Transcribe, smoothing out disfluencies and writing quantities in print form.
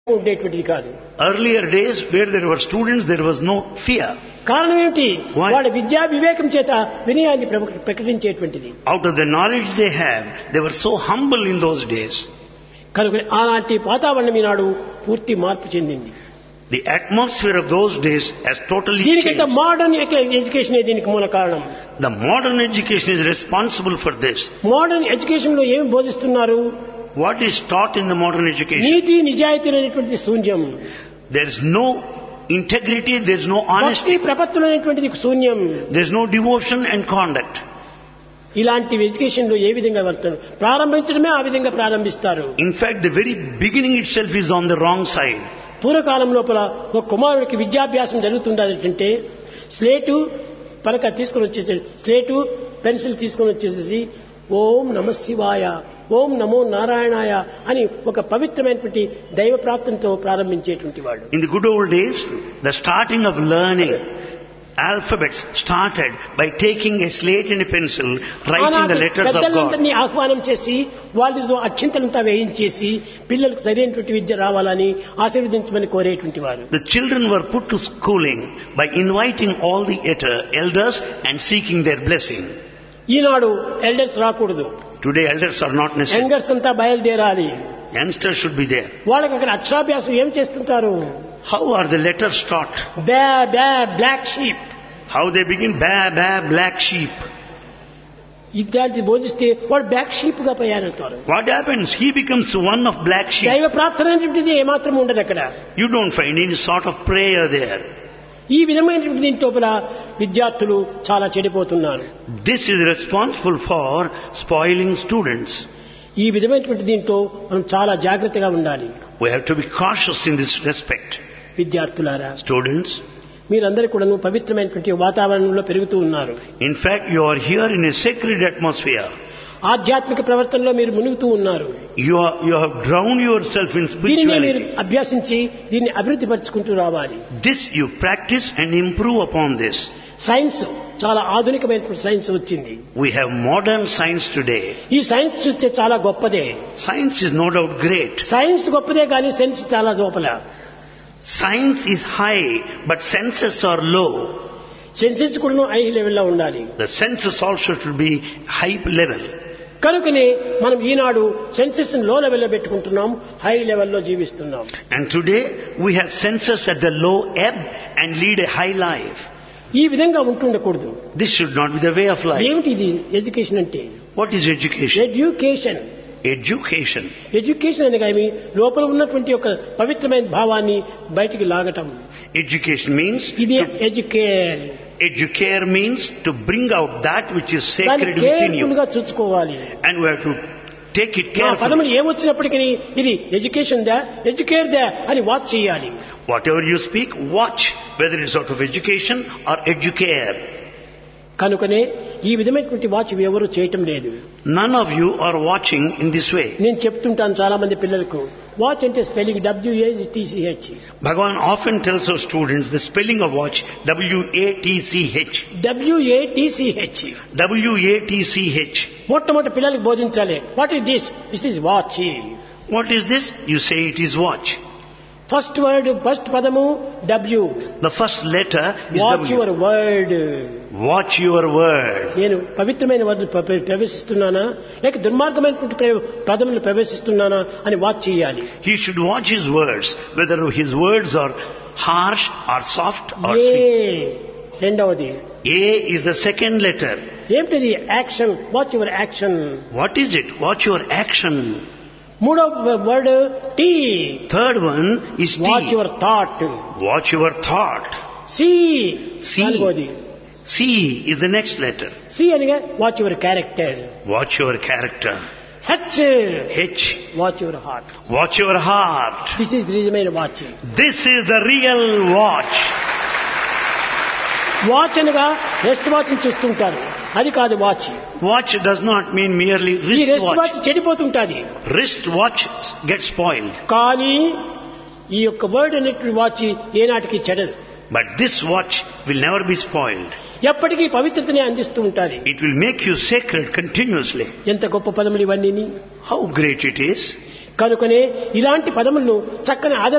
ఉండేటువంటిది కాదు. Earlier days where there were students, there was no fear. కారణం ఏమిటి? Why? వాళ్ళ విద్యా వివేకం చేత వినయాన్ని ప్రకటించేటువంటిది. Out of the knowledge they have, they were so humble in those days. కనుక అలాంటి వాతావరణం ఈనాడు పూర్తి మార్పు చెందింది. The atmosphere of those days has totally దీనికంత changed. Modern education దీనికి మూల కారణం. The modern education is responsible for this. Modern education లో ఏమి బోధిస్తున్నారు? What is taught in the modern education? నీతి నిజాయితీ అనేటువంటిది శూన్యం. There is no integrity, there is no భక్తి honesty, ప్రపత్తులు అనేటువంటిది శూన్యం. there is no devotion and conduct. ఇలాంటి ఎడ్యుకేషన్ లో ఏ విధంగా వర్తన ప్రారంభించడమే ఆ విధంగా ప్రారంభిస్తారు. In fact, the very beginning itself is on the wrong side. పూర్వకాలం లోపల ఒక కుమారుడికి విద్యాభ్యాసం జరుగుతుండాలంటే స్లేటు పలక తీసుకుని వచ్చేసి స్లేటు పెన్సిల్ తీసుకుని వచ్చేసేసి ఓం నమ శివాయ ఓం నమో నారాయణాయ అని ఒక పవిత్రమైనటువంటి దైవ ప్రార్థనతో ప్రారంభించేటువంటి వాడు. In the good old days, the starting of learning alphabets started by taking a slate and a pencil, writing the letters of God. పెద్దలందరినీ ఆహ్వానం చేసి వాళ్ళతో అక్షింతలంతా వేయించేసి పిల్లలకు సరైనటువంటి విద్య రావాలని ఆశీర్వదించమని కోరేటువంటి వారు. The children were put to schooling by inviting all the elders and seeking their blessing. Eenadu elders రాకూడదు. Today elders are not necessary. Youngers అంతా బయలుదేరాలి. Youngsters should be there. వాళ్ళకి అక్కడ అక్షరాభ్యాసం ఏం చేస్తుంటారు? How are the letters taught? బ్యా బ్యా black sheep. How they begin? Ba, ba, black sheep. ఇట్లాంటి బోధిస్తే వాడు బ్లాక్ షీప్ గా తయారవుతారు. What happens? He becomes one of black sheep. దైవ ప్రార్థన అనేటువంటిది ఏమాత్రం ఉండదు అక్కడ. You don't find any sort of prayer there. ఈ విధమైనటువంటి దీంట్లో విద్యార్థులు చాలా చెడిపోతున్నారు. This is responsible for spoiling students. ఈ విధమైనటువంటి దీంట్లో మనం చాలా జాగ్రత్తగా ఉండాలి. We have to be cautious in this respect. విద్యార్థులారా, Students, మీరందరూ కూడా పవిత్రమైనటువంటి వాతావరణంలో పెరుగుతూ ఉన్నారు. in fact, you are here in a sacred atmosphere. ఆధ్యాత్మిక ప్రవర్తనలో మీరు మునుగుతూ ఉన్నారు. You have drowned yourself in దీనిని మీరు spirituality. అభ్యాసించి దీన్ని అభివృద్ధి పరుచుకుంటూ రావాలి. This you practice and improve upon this. Science చాలా ఆధునికమైనటువంటి సైన్స్ వచ్చింది. We have modern science today. ఈ సైన్స్ చూస్తే చాలా గొప్పదే. Science is no doubt great. Science గొప్పదే కానీ సెన్స్ చాలా లోపల. Science is high, but senses are low. Senses కూడా హై లెవెల్లో ఉండాలి. The senses also should be high level. కనుకనే మనం ఈనాడు సెన్సెస్ లో లెవెల్లో పెట్టుకుంటున్నాం, హై లెవెల్లో జీవిస్తున్నాం. And today we have senses at the low ebb and lead a high life. ఈ విధంగా ఉంటుండకూడదు. This should not be the way of life. ఏమిటి ఇది ఎడ్యుకేషన్ అంటే? What is education? Education. Education. Education అనగా లోపల ఉన్నటువంటి ఒక పవిత్రమైన భావాన్ని బయటికి లాగటం. Education means ఇది educare. educare means to bring out that which is దాన్ని sacred within you. కేర్ఫుల్ గా చూసుకోవాలి. And we have to take it ఆ carefully. పదములు ఏమొచ్చినప్పటికీ ఇది ఎడ్యుకేషన్ దా ఎడ్యుకేర్ దా అని వాచ్ చేయాలి. Whatever you speak, watch whether it is out of education or educare. కనుకనే ఈ విధమైనటువంటి వాచ్ ఎవరు చేయటం లేదు. None of you are watching in this way. నేను చెప్తుంటాను చాలా మంది పిల్లలకు, వాచ్ అంటే spelling WATCH. Bhagavan often tells our students the spelling of watch, WATCH. WATCH. WATCH. మొట్టమొదటి పిల్లలకు బోధించాలి. What is this? This is watch. What is this? You say it is watch. First word, first పదము W. The first letter is watch W. Your word. Watch your word. నేను పవిత్రమైన word ప్రవేశిస్తున్నానా లేక దుర్మార్గమైనటువంటి పదములు ప్రవేశిస్తున్నానా అని వాచ్ చేయాలి. He should watch his words, whether his words are harsh or soft or A sweet. రెండవది. A is the second letter. ఏమిటిది? Action. Watch your action. What is it? Watch your action. మూడవ word T. Third one is watch T. Your thought. Watch your thought. C. C. C is the next letter. C అనగా watch your character. Watch your character. H. H. Watch your heart. Watch your heart. This is నిజమైన watch. This is the real watch. Watch అనగా rest watch చూస్తుంటారు, అది కాదు watch. Watch does not mean merely ఈ wrist rest watch watch. చెడిపోతుంటాది. Wrist watch gets spoiled. కానీ ఈ యొక్క word అనేటువంటి watch ఏనాటికి చెడదు. But this watch will never be spoiled. ఎప్పటికీ పవిత్రతనే అందిస్తూ ఉంటాది. It will make you sacred continuously. ఎంత గొప్ప పదములు ఇవన్నీ. How great it is. కనుకనే ఇలాంటి పదములను చక్కని